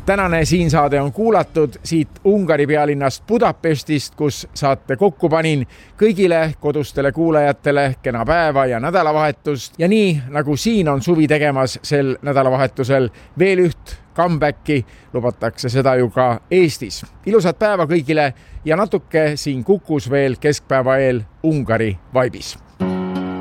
Tänane siin saade on kuulatud siit Ungari pealinnast Budapestist, kus saate kokku panin kõigile kodustele kuulajatele kena päeva ja nädalavahetust. Ja nii nagu siin on suvi tegemas sel nädalavahetusel veel üht comebacki, lubatakse seda ju ka Eestis. Ilusat päeva kõigile ja natuke siin Kukus veel keskpäeva eel Ungari vaibis.